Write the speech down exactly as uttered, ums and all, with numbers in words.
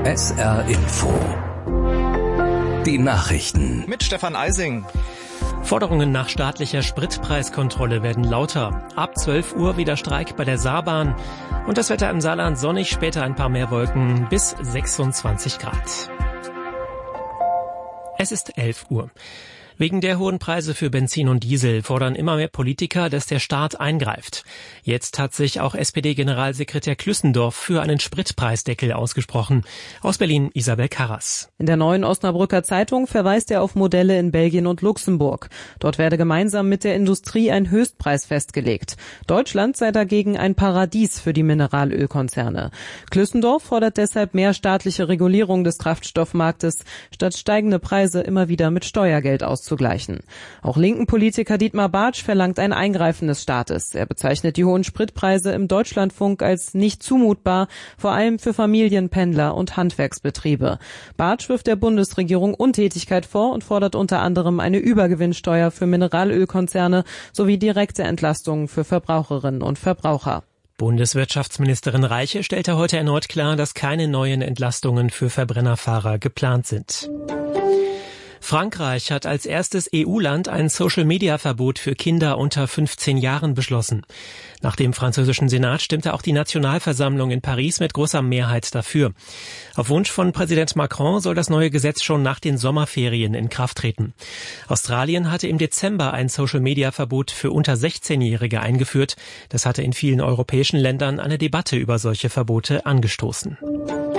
S R Info. Die Nachrichten. Mit Stefan Eising. Forderungen nach staatlicher Spritpreiskontrolle werden lauter. Ab zwölf Uhr wieder Streik bei der Saarbahn. Und das Wetter im Saarland sonnig, später ein paar mehr Wolken bis sechsundzwanzig Grad. Es ist elf Uhr. Wegen der hohen Preise für Benzin und Diesel fordern immer mehr Politiker, dass der Staat eingreift. Jetzt hat sich auch S P D-Generalsekretär Klüssendorf für einen Spritpreisdeckel ausgesprochen. Aus Berlin Isabel Karras. In der Neuen Osnabrücker Zeitung verweist er auf Modelle in Belgien und Luxemburg. Dort werde gemeinsam mit der Industrie ein Höchstpreis festgelegt. Deutschland sei dagegen ein Paradies für die Mineralölkonzerne. Klüssendorf fordert deshalb mehr staatliche Regulierung des Kraftstoffmarktes, statt steigende Preise immer wieder mit Steuergeld auszugleichen. Zugleichen. Auch linken Politiker Dietmar Bartsch verlangt ein Eingreifen des Staates. Er bezeichnet die hohen Spritpreise im Deutschlandfunk als nicht zumutbar, vor allem für Familien, Pendler und Handwerksbetriebe. Bartsch wirft der Bundesregierung Untätigkeit vor und fordert unter anderem eine Übergewinnsteuer für Mineralölkonzerne sowie direkte Entlastungen für Verbraucherinnen und Verbraucher. Bundeswirtschaftsministerin Reiche stellte heute erneut klar, dass keine neuen Entlastungen für Verbrennerfahrer geplant sind. Frankreich hat als erstes E U-Land ein Social-Media-Verbot für Kinder unter fünfzehn Jahren beschlossen. Nach dem französischen Senat stimmte auch die Nationalversammlung in Paris mit großer Mehrheit dafür. Auf Wunsch von Präsident Macron soll das neue Gesetz schon nach den Sommerferien in Kraft treten. Australien hatte im Dezember ein Social-Media-Verbot für unter sechzehnjährige eingeführt. Das hatte in vielen europäischen Ländern eine Debatte über solche Verbote angestoßen.